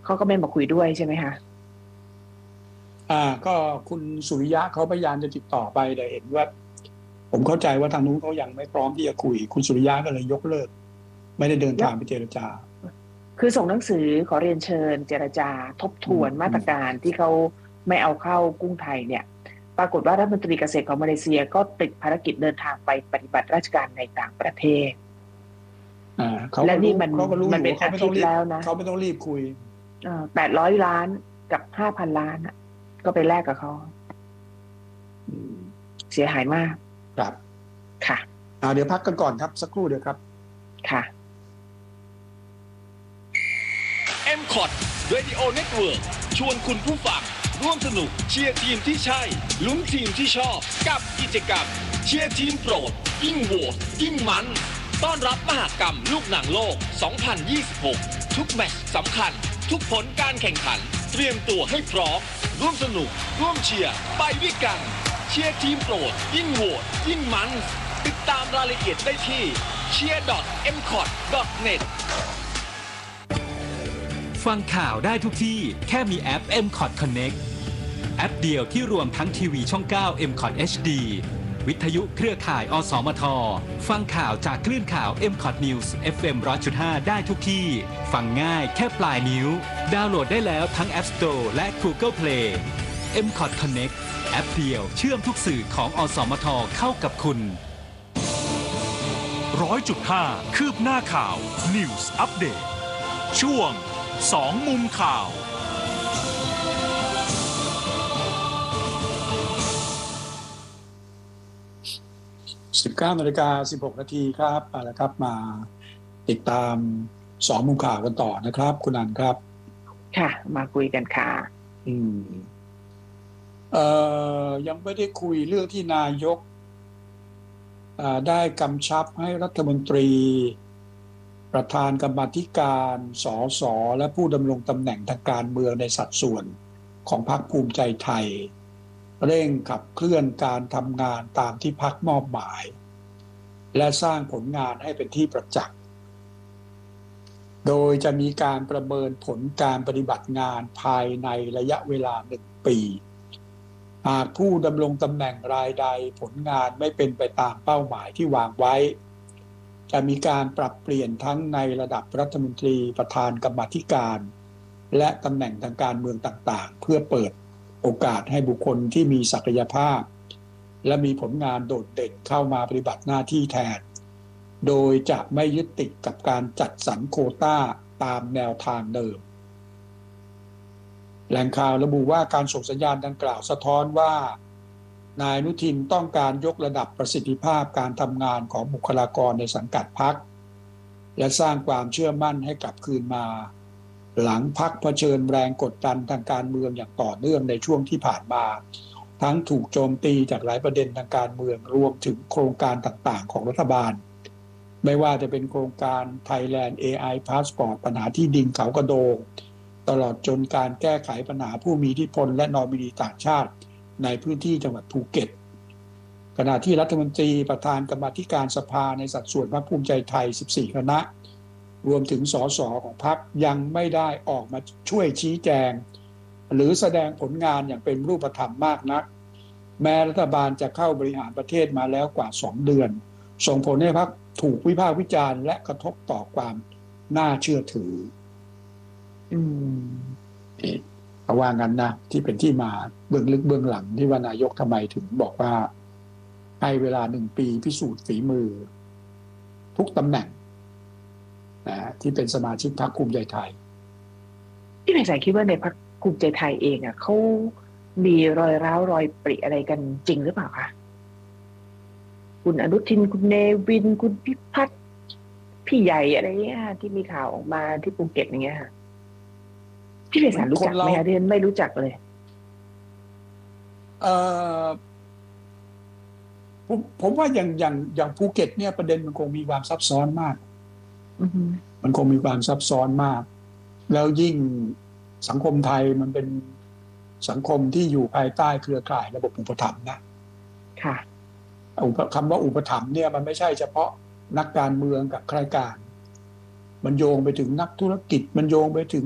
เขาก็ไม่มาคุยด้วยใช่ไหมคะก็คุณสุริยะเขาพยายามจะติดต่อไปแต่เห็นว่าผมเข้าใจว่าทางนู้นเขายังไม่พร้อมที่จะคุยคุณสุริยะก็เลยยกเลิกไม่ได้เดินทางไปเจรจาคือส่งหนังสือขอเรียนเชิญเจรจาทบทวนมาตรการที่เขาไม่เอาเข้ากุ้งไทยเนี่ยปรากฏว่ารัฐมนตรีเกษตรของมาเลเซียก็ติดภารกิจเดินทางไปปฏิบัติราชการในต่างประเทศและนี่มันเป็นอาทิตย์แล้วนะเขาไม่ต้องรีบคุย 800 ล้านกับ5,000 ล้านก็ไปแลกกับเขาเสียหายมากครับค่ะเดี๋ยวพักกันก่อนครับสักครู่เดียวครับค่ะ M-Cot Radio Network ชวนคุณผู้ฟังร่วมสนุกเชียร์ทีมที่ใช่ลุ้นทีมที่ชอบกับกิจกรรมเชียร์ทีมโปรดยิ่งโหวตยิ่งมันต้อนรับมหกรรมลูกหนังโลก 2026 ทุกแมตช์สำคัญทุกผลการแข่งขันเตรียมตัวให้พร้อมร่วมสนุกร่วมเชียร์ไปด้วยกันเชียร์ทีมโปรดยิ่งโหวตยิ่งมันติดตามรายละเอียดได้ที่ cheer.mcot.net ฟังข่าวได้ทุกที่แค่มีแอป M-Cot Connect แอปเดียวที่รวมทั้งทีวีช่อง 9 M-Cot HD วิทยุเครือข่ายอสมทฟังข่าวจากคลื่นข่าว M-Cot News FM 100.5 ได้ทุกที่ฟังง่ายแค่ปลายนิ้วดาวน์โหลดได้แล้วทั้ง App Store และ Google Play M-Cot Connect แอปเดียวเชื่อมทุกสื่อของอสมทเข้ากับคุณ 100.5 คืบหน้าข่าว News Update ช่วง2 มุมข่าว 19:16 นาทีครับเอาละครับมาติดตาม2 มุมข่าวกันต่อนะครับคุณอันครับค่ะมาคุยกันค่ะยังไม่ได้คุยเรื่องที่นายกได้กำชับให้รัฐมนตรีประธานกรรมาธิการสสและผู้ดำรงตำแหน่งทางการเมืองในสัดส่วนของพรรคภูมิใจไทยเร่งขับเคลื่อนการทำงานตามที่พรรคมอบหมายและสร้างผลงานให้เป็นที่ประจักษ์โดยจะมีการประเมินผลการปฏิบัติงานภายในระยะเวลา1 ปีหากผู้ดำรงตำแหน่งรายใดผลงานไม่เป็นไปตามเป้าหมายที่วางไว้จะมีการปรับเปลี่ยนทั้งในระดับรัฐมนตรีประธานกรรมาธิการและตำแหน่งทางการเมืองต่างๆเพื่อเปิดโอกาสให้บุคคลที่มีศักยภาพและมีผลงานโดดเด่นเข้ามาปฏิบัติหน้าที่แทนโดยจะไม่ยึดติดกับการจัดสรรโควต้าตามแนวทางเดิมแหล่งข่าวระบุว่าการส่งสัญญาณดังกล่าวสะท้อนว่านายอนุทินต้องการยกระดับประสิทธิภาพการทำงานของบุคลากรในสังกัดพรรคและสร้างความเชื่อมั่นให้กลับคืนมาหลังพรรคเผชิญแรงกดดันทางการเมืองอย่างต่อเนื่องในช่วงที่ผ่านมาทั้งถูกโจมตีจากหลายประเด็นทางการเมืองรวมถึงโครงการต่างๆของรัฐบาลไม่ว่าจะเป็นโครงการ Thailand AI Passport ปัญหาที่ดินเขากระโดงตลอดจนการแก้ไขปัญหาผู้มีอิทธิพลและนอมินีต่างชาติในพื้นที่จังหวัดภูเก็ตขณะที่รัฐมนตรีประธานกรรมาธิการสภาในสัดส่วนพรรคภูมิใจไทย14 คณะรวมถึงสสของพรรคยังไม่ได้ออกมาช่วยชี้แจงหรือแสดงผลงานอย่างเป็นรูปธรรมมากนักแม้รัฐบาลจะเข้าบริหารประเทศมาแล้วกว่า2 เดือนส่งผลให้พรรคถูกวิพากษ์วิจารณ์และกระทบต่อความน่าเชื่อถือเพราะว่างั้นนะที่เป็นที่มาเบื้องลึกเบื้องหลังที่ว่านายกทำไมถึงบอกว่าให้เวลา1 ปีพิสูจน์ฝีมือทุกตำแหน่งนะที่เป็นสมาชิกพรรคภูมิใจไทยที่นายสายคิดว่าในพรรคภูมิใจไทยเองเขามีรอยร้าวรอยปริอะไรกันจริงหรือเปล่าคะคุณอนุทินคุณเนวินคุณพิพัฒน์พี่ใหญ่อะไรเงี้ยที่มีข่าวออกมาที่ภูเก็ตอย่างเงี้ยค่ะพี่เรศรู้จักไหมคะเรียนไม่รู้จักเลยผมว่าอย่างภูเก็ตเนี่ยประเด็นมันคงมีความซับซ้อนมากมันคงมีความซับซ้อนมากแล้วยิ่งสังคมไทยมันเป็นสังคมที่อยู่ภายใต้เครือข่ายระบบอุปถัมภ์นะค่ะคำว่าอุปถัมภ์เนี่ยมันไม่ใช่เฉพาะนักการเมืองกับข้าราชการมันโยงไปถึงนักธุรกิจมันโยงไปถึง